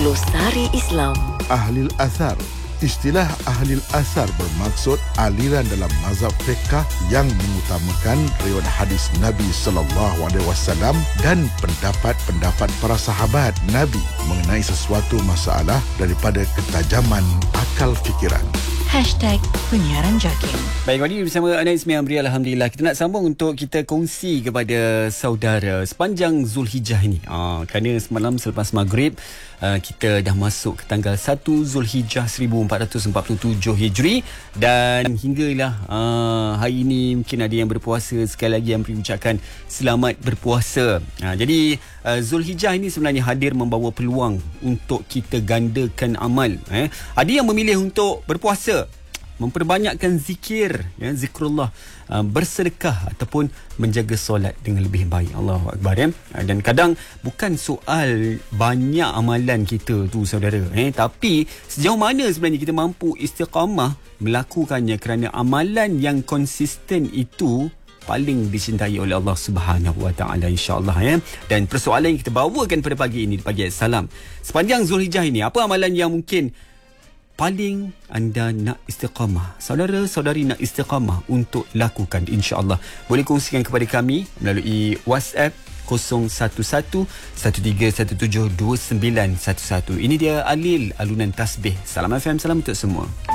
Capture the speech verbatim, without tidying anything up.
Glosari Islam. Ahlil Athar. Istilah Ahlil Athar bermaksud aliran dalam mazhab fiqh yang mengutamakan riwayat hadis Nabi sallallahu alaihi wasallam dan pendapat-pendapat para sahabat Nabi mengenai sesuatu masalah daripada ketajaman akal fikiran. Hashtag Penyiaran Jakim. Baik, Wadi bersama Anais Miamri. Alhamdulillah, kita nak sambung untuk kita kongsi kepada saudara sepanjang Zulhijjah ini. Ah, kerana semalam selepas maghrib uh, kita dah masuk ke tanggal satu Zulhijjah seribu empat ratus empat puluh tujuh Hijri, dan hinggalah uh, hari ini mungkin ada yang berpuasa. Sekali lagi yang ucapkan selamat berpuasa. Uh, jadi uh, Zulhijjah ini sebenarnya hadir membawa peluang untuk kita gandakan amal. Eh. Ada yang memilih untuk berpuasa, memperbanyakkan zikir, ya, zikrullah, uh, bersedekah ataupun menjaga solat dengan lebih baik. Allahu Akbar, ya. Dan kadang bukan soal banyak amalan kita tu, saudara, eh tapi sejauh mana sebenarnya kita mampu istiqamah melakukannya, kerana amalan yang konsisten itu paling dicintai oleh Allah Subhanahu Wa Taala, insya-Allah, ya. Dan persoalan yang kita bawakan pada pagi ini, di pagi salam, sepanjang Zulhijjah ini, apa amalan yang mungkin paling anda nak istiqamah, saudara-saudari nak istiqamah untuk lakukan, insya-Allah. Boleh kongsikan kepada kami melalui WhatsApp kosong satu satu satu tiga satu tujuh dua sembilan satu satu. Ini dia Alil, alunan tasbih. Salam F M, salam untuk semua.